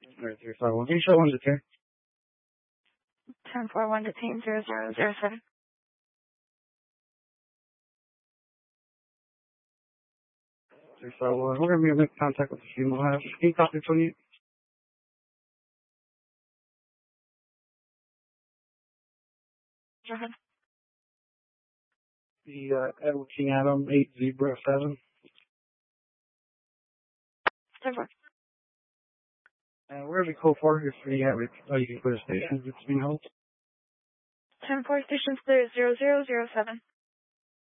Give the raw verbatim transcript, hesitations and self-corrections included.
Alright, three five one. Can you show one to ten? ten four one detain zero zero zero seven. three five one. We're going to be in contact with the female house. Can you copy twenty-eight? Go ahead. The uh, Edward King Adam eight Zebra seven. ten four. And where's the code for? If you have it, oh, you can put a station between holes. ten four station zero zero zero seven.